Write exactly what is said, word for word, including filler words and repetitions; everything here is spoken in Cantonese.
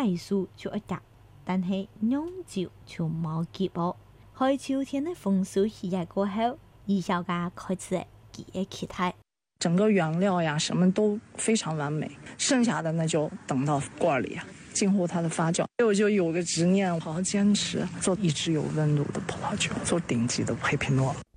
白薯就一夾，但係釀酒就冇結哦。喺秋天的風樹起來過後，二小家開始結嘅期待。 整個原料呀，什麼都非常完美，剩下的呢就等到罐裏啊，靜候它的發酵。我就有個執念，好好堅持做一支有溫度的葡萄酒，做頂級的黑皮諾。